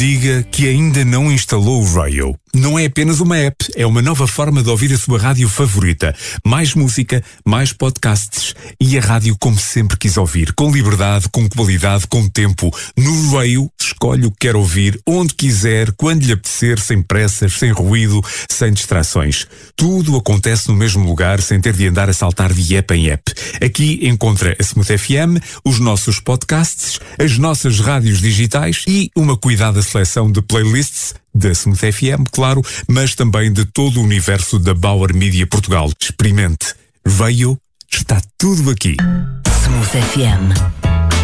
Diga que ainda não instalou o Rayo. Não é apenas uma app, é uma nova forma de ouvir a sua rádio favorita. Mais música, mais podcasts e a rádio como sempre quis ouvir. Com liberdade, com qualidade, com tempo. No Rayo, escolhe o que quer ouvir, onde quiser, quando lhe apetecer, sem pressas, sem ruído, sem distrações. Tudo acontece no mesmo lugar, sem ter de andar a saltar de app em app. Aqui encontra a Smooth FM, os nossos podcasts, as nossas rádios digitais e uma cuidada seleção de playlists da Smooth FM, claro, mas também de todo o universo da Bauer Media Portugal. Experimente. Veio, está tudo aqui. Smooth FM.